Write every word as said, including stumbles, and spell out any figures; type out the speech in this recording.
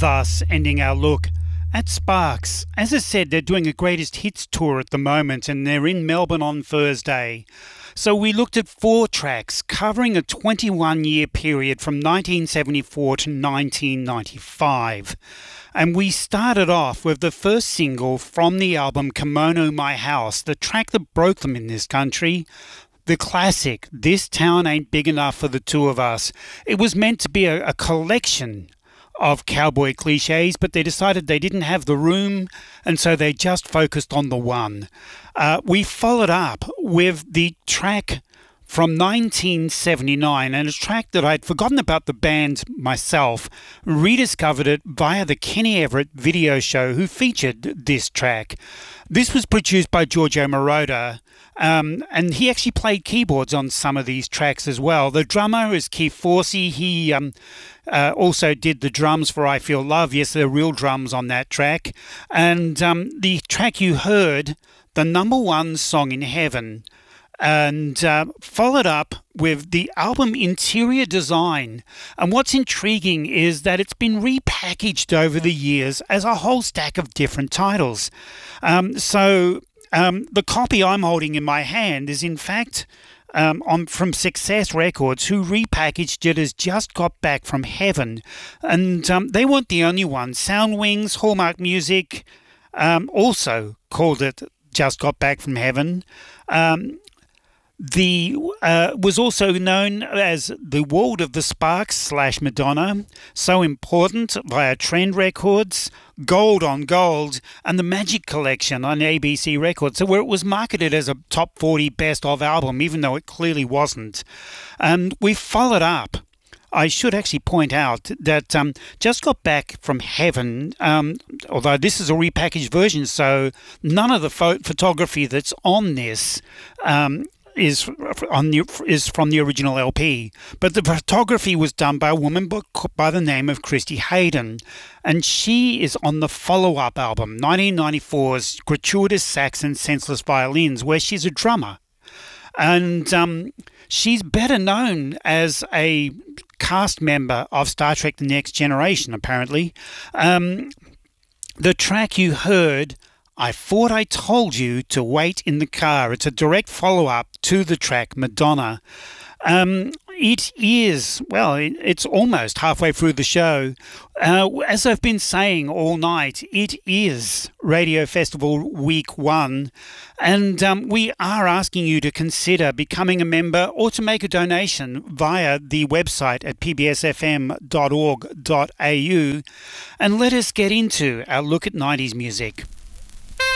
thus ending our look at Sparks. As I said, they're doing a greatest hits tour at the moment and they're in Melbourne on Thursday. So we looked at four tracks covering a twenty-one year period from nineteen seventy-four to nineteen ninety-five. And we started off with the first single from the album Kimono My House, the track that broke them in this country. The classic, This Town Ain't Big Enough for the Two of Us. It was meant to be a, a collection of cowboy cliches, but they decided they didn't have the room, and so they just focused on the one. Uh, we followed up with the track from nineteen seventy-nine, and a track that I'd forgotten about the band myself, rediscovered it via the Kenny Everett video show who featured this track. This was produced by Giorgio Moroder, um, and he actually played keyboards on some of these tracks as well. The drummer is Keith Forsey. He um, uh, also did the drums for I Feel Love. Yes, they're real drums on that track. And um, the track you heard, the number one song in heaven, and uh, followed up with the album interior design. And what's intriguing is that it's been repackaged over the years as a whole stack of different titles. Um, so um, the copy I'm holding in my hand is in fact um, on, from Success Records, who repackaged it as Just Got Back from Heaven. And um, they weren't the only ones. Soundwings, Hallmark Music um, also called it Just Got Back from Heaven. Um, The uh, was also known as The World of the Sparks slash Madonna, So Important via Trend Records, Gold on Gold, and the Magic Collection on A B C Records, so where it was marketed as a top forty best of album, even though it clearly wasn't. And we followed up. I should actually point out that um, Just Got Back from Heaven, um, although this is a repackaged version, so none of the pho photography that's on this um, is on the is from the original L P, but the photography was done by a woman by the name of Christy Hayden, and she is on the follow-up album nineteen ninety-four's Gratuitous Sax and Senseless Violins, where she's a drummer, and um, she's better known as a cast member of Star Trek The Next Generation, apparently. Um, the track you heard, I Thought I Told You to Wait in the Car. It's a direct follow-up to the track Madonna. Um, it is, well, it, it's almost halfway through the show. Uh, as I've been saying all night, it is Radio Festival Week one, and um, we are asking you to consider becoming a member or to make a donation via the website at p b s f m dot org dot a u, and let us get into our look at nineties music.